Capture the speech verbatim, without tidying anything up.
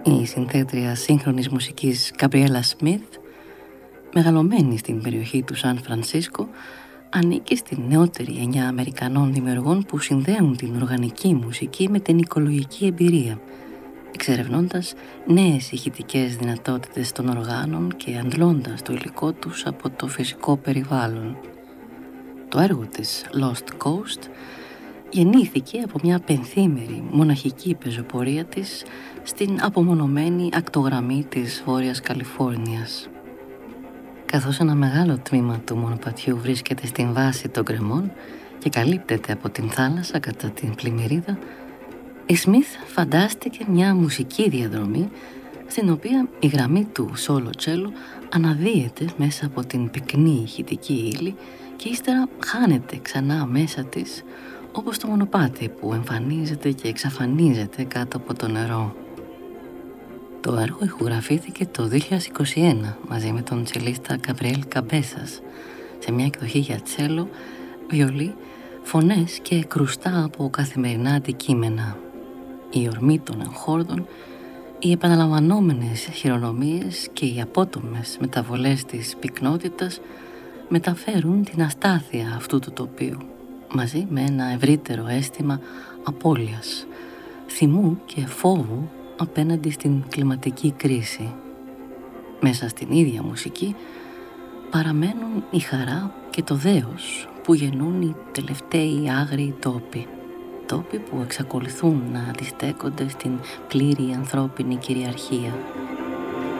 Η συνθέτρια σύγχρονης μουσικής Γκαμπριέλα Σμιθ, μεγαλωμένη στην περιοχή του Σαν Φρανσίσκο, ανήκει στην νεότερη γενιά Αμερικανών δημιουργών που συνδέουν την οργανική μουσική με την οικολογική εμπειρία, εξερευνώντας νέες ηχητικές δυνατότητες των οργάνων και αντλώντας το υλικό τους από το φυσικό περιβάλλον. Το έργο της Lost Coast γεννήθηκε από μια πενθήμερη μοναχική πεζοπορία της στην απομονωμένη ακτογραμμή της Βόρειας Καλιφόρνιας. Καθώς ένα μεγάλο τμήμα του μονοπατιού βρίσκεται στην βάση των γκρεμών και καλύπτεται από την θάλασσα κατά την πλημμυρίδα, η Σμιθ φαντάστηκε μια μουσική διαδρομή στην οποία η γραμμή του σόλο τσέλο αναδύεται μέσα από την πυκνή ηχητική ύλη και ύστερα χάνεται ξανά μέσα της, όπως το μονοπάτι που εμφανίζεται και εξαφανίζεται κάτω από το νερό. Το έργο ηχογραφήθηκε το δύο χιλιάδες είκοσι ένα μαζί με τον τσελίστα Γκαμπριέλ Καμπέσας σε μια εκδοχή για τσέλο, βιολί, φωνές και κρουστά από καθημερινά αντικείμενα. Η ορμή των εγχόρδων, οι επαναλαμβανόμενες χειρονομίες και οι απότομες μεταβολές της πυκνότητας μεταφέρουν την αστάθεια αυτού του τοπίου, μαζί με ένα ευρύτερο αίσθημα απώλειας, θυμού και φόβου απέναντι στην κλιματική κρίση. Μέσα στην ίδια μουσική παραμένουν η χαρά και το δέος που γεννούν οι τελευταίοι άγριοι τόποι, τόποι που εξακολουθούν να αντιστέκονται στην πλήρη ανθρώπινη κυριαρχία.